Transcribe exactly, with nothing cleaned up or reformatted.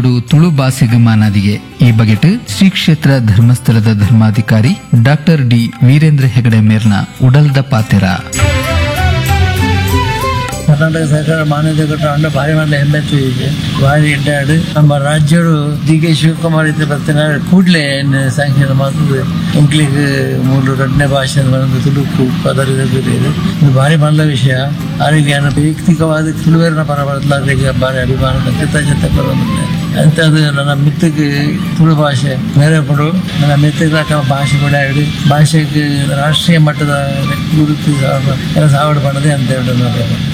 ತುಳು ಭಾಷೆಗೆ ಮಾನಾದಿಗೆ ಈ ಬಗೆಟ್ ಶ್ರೀ ಕ್ಷೇತ್ರ ಧರ್ಮಸ್ಥಳದ ಧರ್ಮಾಧಿಕಾರಿ ಡಾಕ್ಟರ್ ಡಿ ವೀರೇಂದ್ರ ಹೆಗಡೆ ಮೇರ್ನ ಉಡಲ್ದ ಪಾತೆರ ಕರ್ನಾಟಕ ಸರ್ಕಾರ ಮಾನ್ಯತೆ ಕೊಟ್ಟರೆ ಭಾರಿ ಮಾಡಲ ಹೆಮ್ಮೆ ಇದೆ. ಭಾರಿ ಇಡ್ಡಾಡು ನಮ್ಮ ರಾಜ್ಯರು ಡಿ ಕೆ ಶಿವಕುಮಾರ್ ಇದ್ದ ಬರ್ತಾನೆ ಕೂಡಲೇ ಸ್ಯಾಂಕ್ಷನ್ ಮಾಡ್ತದೆ ಇಂಗ್ಲಿಷ್ ಮೂರು ಎರಡನೇ ಭಾಷೆ ತುಳುಕು ಪದರದ ಇದು ಭಾರಿ ಮಾಡಲ ವಿಷಯ. ಅವರಿಗೆ ವೈಯಕ್ತಿಕವಾದ ತುಳುವೇರಿನ ಪರ ಬದಲಾಗಲಿಕ್ಕೆ ಭಾರಿ ಅಭಿಮಾನದ ಕೃತಜ್ಞತೆ ಬರೋದಿಲ್ಲ ಅಂಥದ್ದು. ನನ್ನ ಮಿತ್ತಿಗೆ ತುಳು ಭಾಷೆ ಬೇರೆ ಕೊಡು ನನ್ನ ಮಿತ್ತಿಗೆ ಭಾಷೆ ಕೂಡ ಹೇಳಿ ಭಾಷೆಗೆ ರಾಷ್ಟ್ರೀಯ ಮಟ್ಟದ ಗುರುತು ಕೆಲಸ ಆವಡ್ ಮಾಡೋದೇ ಅಂತ ಹೇಳಿ